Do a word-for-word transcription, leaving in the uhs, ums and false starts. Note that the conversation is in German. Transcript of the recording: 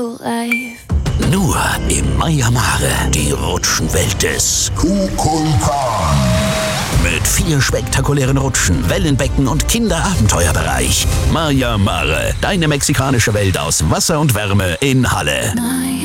Nur im Maya Mare, die Rutschenwelt des Kukulkan. Mit vier spektakulären Rutschen, Wellenbecken und Kinderabenteuerbereich. Maya Mare, deine mexikanische Welt aus Wasser und Wärme in Halle.